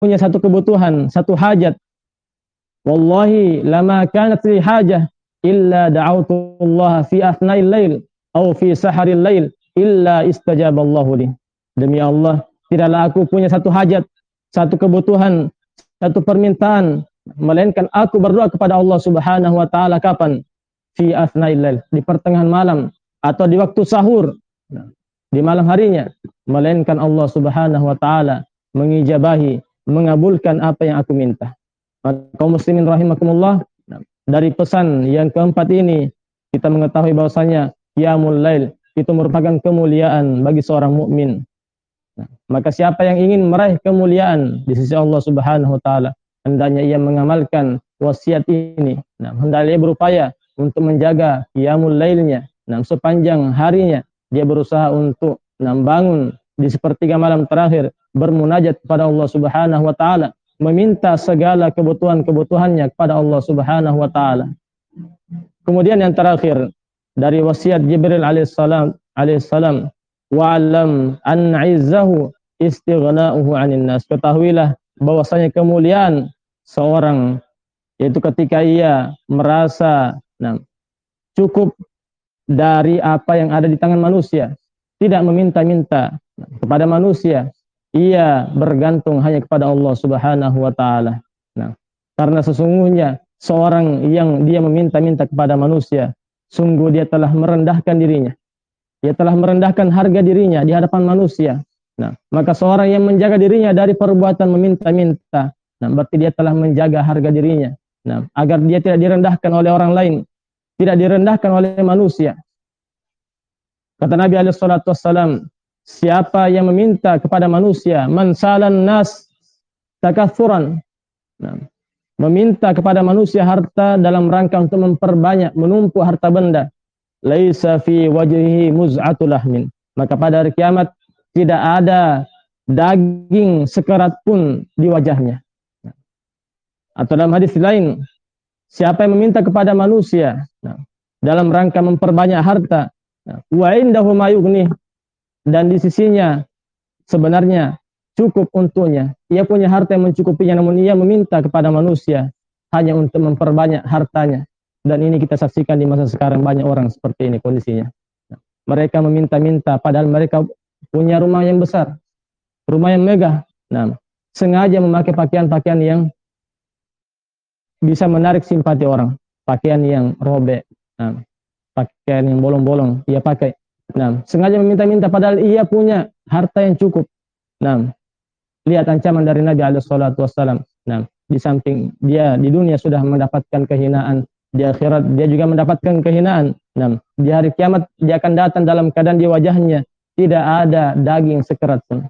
punya satu kebutuhan, satu hajat, wallahi lama kanat li hajah illa da'autu Allah fi athna'il lail atau fi saharil lail illa istajaballahu li. Demi Allah, tidaklah aku punya satu hajat, satu kebutuhan, satu permintaan, melainkan aku berdoa kepada Allah Subhanahu wa taala kapan? Fi athna'il lail, di pertengahan malam atau di waktu sahur, di malam harinya, melainkan Allah Subhanahu wa taala mengijabahi, mengabulkan apa yang aku minta. Maka kaum muslimin rahimakumullah, dari pesan yang keempat ini kita mengetahui bahwasanya qiyamul lail itu merupakan kemuliaan bagi seorang mukmin. Maka siapa yang ingin meraih kemuliaan di sisi Allah Subhanahu wa taala, hendaknya ia mengamalkan wasiat ini. Hendaknya ia berupaya untuk menjaga qiyamul lailnya. Sepanjang harinya dia berusaha untuk bangun di sepertiga malam terakhir bermunajat kepada Allah Subhanahu wa taala, meminta segala kebutuhan-kebutuhannya kepada Allah Subhanahu wa taala. Kemudian yang terakhir dari wasiat Jibril alaihissalam, wa'lam an 'izzahu istighna'uhu 'anil nas. Ketahuilah bahwasanya kemuliaan seorang yaitu ketika ia merasa cukup dari apa yang ada di tangan manusia, tidak meminta-minta kepada manusia, ia bergantung hanya kepada Allah Subhanahu wa taala. Karena sesungguhnya seorang yang dia meminta-minta kepada manusia, sungguh dia telah merendahkan dirinya. Dia telah merendahkan harga dirinya di hadapan manusia. Maka seorang yang menjaga dirinya dari perbuatan meminta-minta, berarti dia telah menjaga harga dirinya. Agar dia tidak direndahkan oleh orang lain, tidak direndahkan oleh manusia. Kata Nabi alaihi salatu wassalam, siapa yang meminta kepada manusia, man salan nas takatsuran, meminta kepada manusia harta dalam rangka untuk memperbanyak, menumpuk harta benda, laisa fi wajhihi muz'atul lahmin, maka pada hari kiamat tidak ada daging sekerat pun di wajahnya. Atau dalam hadis lain, siapa yang meminta kepada manusia dalam rangka memperbanyak harta, wa indahu ma yughni, dan di sisinya sebenarnya cukup untuknya, ia punya harta yang mencukupinya, namun ia meminta kepada manusia hanya untuk memperbanyak hartanya. Dan ini kita saksikan di masa sekarang, banyak orang seperti ini kondisinya. Mereka meminta-minta padahal mereka punya rumah yang besar, rumah yang megah, sengaja memakai pakaian-pakaian yang bisa menarik simpati orang, pakaian yang robek, pakaian yang bolong-bolong ia pakai. Sengaja meminta-minta padahal ia punya harta yang cukup. Lihat ancaman dari Nabi alaihi salatu wassalam. Di samping dia di dunia sudah mendapatkan kehinaan, di akhirat dia juga mendapatkan kehinaan. Di hari kiamat dia akan datang dalam keadaan di wajahnya tidak ada daging sekerat pun.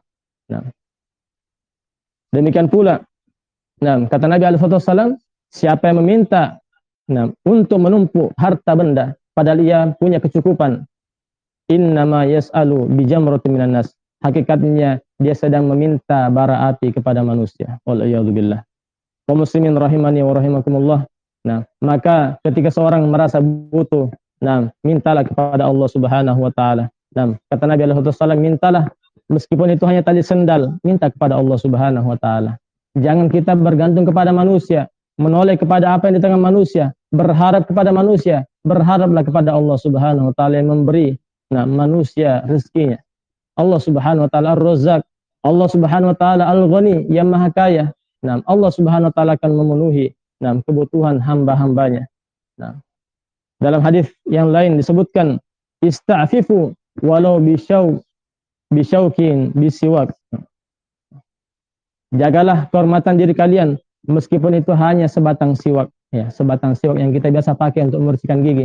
Demikian pula, kata Nabi alaihi salatu wassalam, siapa yang meminta untuk menumpuk harta benda padahal ia punya kecukupan, innama yas'alu bijamratin minan nas, hakikatnya dia sedang meminta bara api kepada manusia. Waliyadzubillah. Kaum muslimin rahimani wa rahimakumullah. Maka ketika seorang merasa butuh, mintalah kepada Allah Subhanahu wa taala. Kata Nabi alaihi wasallam, mintalah meskipun itu hanya tali sendal, minta kepada Allah Subhanahu wa taala. Jangan kita bergantung kepada manusia, menoleh kepada apa yang di tangan manusia, berharap kepada manusia. Berharaplah kepada Allah Subhanahu wa taala yang memberi manusia rezekinya. Allah Subhanahu wa taala Ar-Razzaq, Allah Subhanahu wa taala Al-Ghani, yang maha kaya. Allah Subhanahu wa taala akan memenuhi kebutuhan hamba-hambanya. Dalam hadis yang lain disebutkan, ista'fifu walau bisyaukin bisiwak. Jagalah kehormatan diri kalian meskipun itu hanya sebatang siwak, sebatang siwak yang kita biasa pakai untuk membersihkan gigi.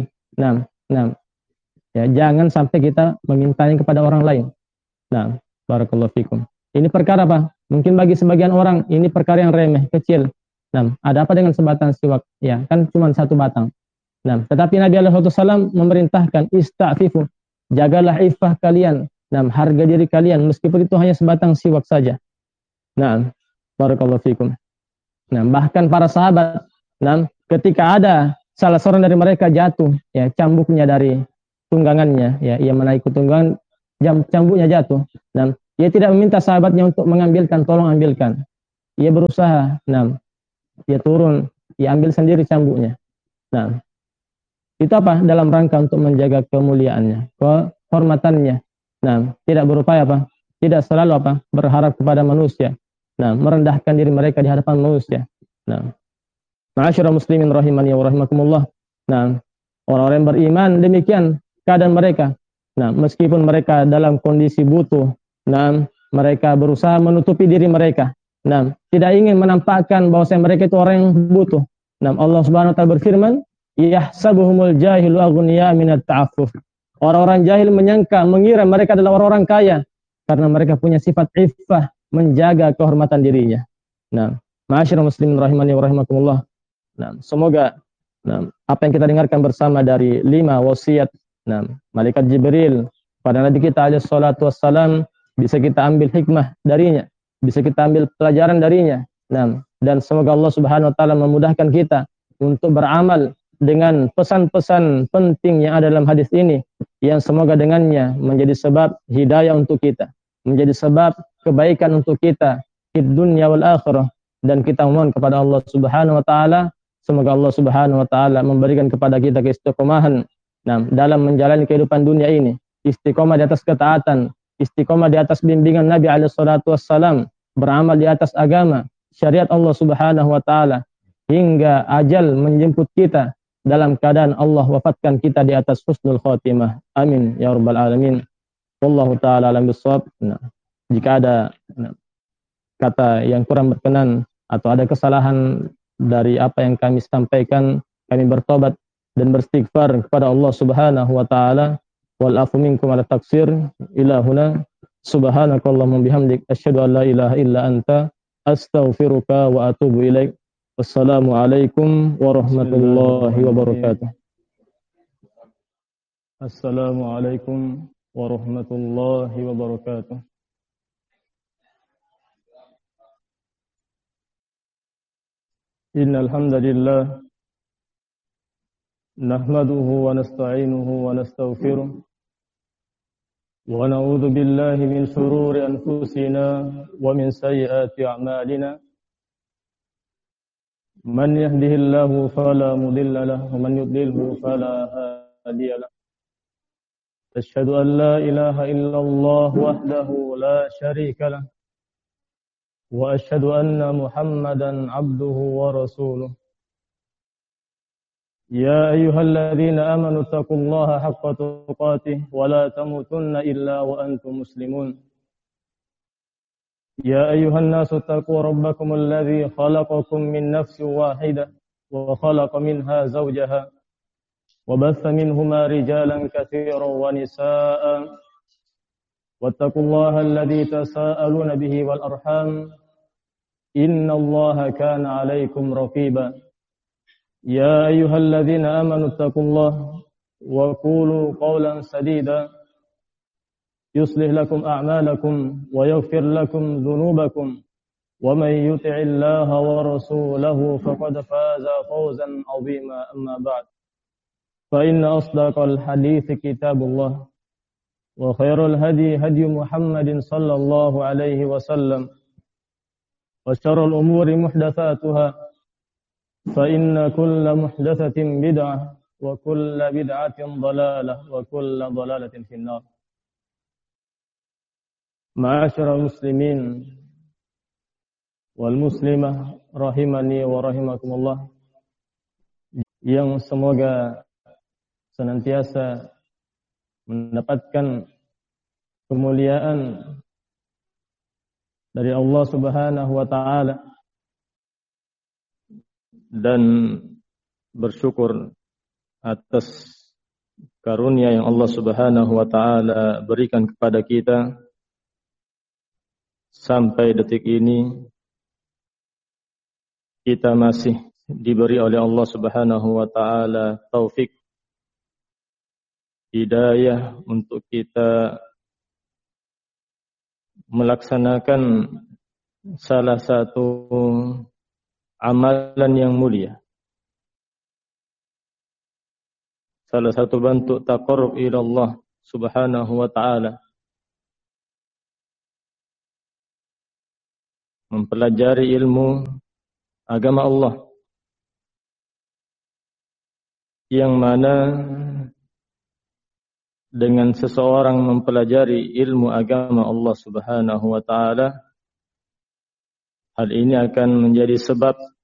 Jangan sampai kita memintanya kepada orang lain. Barakallahu fikum. Ini perkara apa? Mungkin bagi sebagian orang ini perkara yang remeh, kecil. Ada apa dengan sebatang siwak? Kan cuma satu batang. Tetapi Nabi alaihi wasallam memerintahkan ista'fifu, jagalah iffah kalian, harga diri kalian meskipun itu hanya sebatang siwak saja. Barakallahu fikum. Bahkan para sahabat, ketika ada salah seorang dari mereka jatuh, cambuknya dari tunggangannya, ia menaiki tunggangan, cambuknya jatuh, ia tidak meminta sahabatnya untuk mengambilkan, tolong ambilkan. ia berusaha, ia turun, ia ambil sendiri cambuknya. Itu apa? Dalam rangka untuk menjaga kemuliaannya, kehormatannya. Tidak berupaya apa? Tidak selalu apa? Berharap kepada manusia. Merendahkan diri mereka di hadapan manusia. Ma'asyiral muslimin rahimani wa rahimakumullah. Orang-orang yang beriman demikian keadaan mereka. Meskipun mereka dalam kondisi butuh, mereka berusaha menutupi diri mereka. Tidak ingin menampakkan bahwa mereka itu orang yang butuh. Allah Subhanahu wa taala berfirman, "Yahsabuhumul jahilu aghniya minat ta'affuf." Orang-orang jahil mengira mereka adalah orang-orang kaya karena mereka punya sifat iffah, menjaga kehormatan dirinya. Ma'asyiral muslimin rahimani wa rahimakumullah. Semoga apa yang kita dengarkan bersama dari 5 wasiat malaikat Jibril pada Nabi kita alaihi salatu wassalam bisa kita ambil hikmah darinya, bisa kita ambil pelajaran darinya. Dan semoga Allah Subhanahu wa taala memudahkan kita untuk beramal dengan pesan-pesan penting yang ada dalam hadis ini, yang semoga dengannya menjadi sebab hidayah untuk kita, menjadi sebab kebaikan untuk kita di dunia wal akhirah. Dan kita mohon kepada Allah Subhanahu wa taala, semoga Allah Subhanahu wa taala memberikan kepada kita keistiqomahan dalam menjalani kehidupan dunia ini, istiqomah di atas ketaatan, istiqomah di atas bimbingan Nabi alaihi salatu wassalam, beramal di atas agama syariat Allah Subhanahu wa taala hingga ajal menjemput kita dalam keadaan Allah wafatkan kita di atas husnul khotimah. Amin ya rabbal alamin. Wallahu taala alam bissawab. Jika ada kata yang kurang berkenan atau ada kesalahan dari apa yang kami sampaikan, kami bertobat dan beristighfar kepada Allah Subhanahu wa taala. Wal afu minkum ala taksir. Ila huna subhanakallahumma bihamdik asyhadu an la ilaha illa anta astaghfiruka wa atubu ilaik. Wassalamualaikum warahmatullahi wabarakatuh. Assalamualaikum warahmatullahi wabarakatuh. Innal hamdalillah nahmaduhu wa nasta'inuhu wa nastaghfiruh wa na'udzu billahi min shururi anfusina wa min sayyiati a'malina. Man yahdihillahu fala mudilla lahu wa man yudlilhu fala hadiya lahu. Asyhadu an la ilaha illallah wahdahu la syarika lahu wa asyhadu anna Muhammadan abduhu wa rasuluh. Ya ayyuhalladzina amanu taqullaha haqqa tuqatih wa la tamutunna illa wa antum muslimun. Ya ayyuhan nasu taqu rabbakumul ladzi khalaqakum min nafsin wahidah wa khalaqa minha zawjaha wa batha minhuma rijalan katsiran wa nisaa'a. Wattaqullaha alladzi tasaaluna bihi wal arham. Innallaha kana 'alaikum raqiba. Ya ayyuhalladzina amanu taqullaha wa qulu qawlan sadida yuslih lakum a'malakum wa yaghfir lakum dhunubakum wa may yuti'illaha wa rasulahu faqad faza fawzan 'azima. Amma ba'd. Fa inna asdaqal hadithi kitabullah wa khairal hadi hadi Muhammadin sallallahu alaihi wasallam wa syarrul umuri muhdatsatuha fa inna kulla muhdatsatin bid'ah wa kulla bid'atin dhalalah wa kulla dhalalatin finnar. Ma'asyiral muslimin wal muslimah rahimani wa rahimakumullah, yang semoga senantiasa mendapatkan kemuliaan dari Allah Subhanahu wa taala dan bersyukur atas karunia yang Allah Subhanahu wa taala berikan kepada kita sampai detik ini. Kita masih diberi oleh Allah Subhanahu wa taala taufik, hidayah untuk kita melaksanakan salah satu amalan yang mulia, salah satu bentuk taqarrub ila Allah Subhanahu wa taala, mempelajari ilmu agama Allah, yang mana dengan seseorang mempelajari ilmu agama Allah Subhanahu wa taala, hal ini akan menjadi sebab